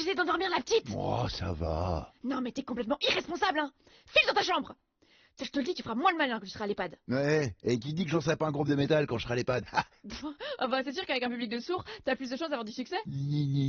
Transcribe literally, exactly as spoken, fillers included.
j'essaie d'endormir la petite. Oh, ça va. Non mais t'es complètement irresponsable, hein. File dans ta chambre. Ça, je te le dis, tu feras moins le malin que tu seras à l'EHPAD. Ouais, et qui dit que j'en serai pas un groupe de métal quand je serai à l'EHPAD? Ah bah c'est sûr qu'avec un public de sourds, t'as plus de chances d'avoir du succès. Ni, ni.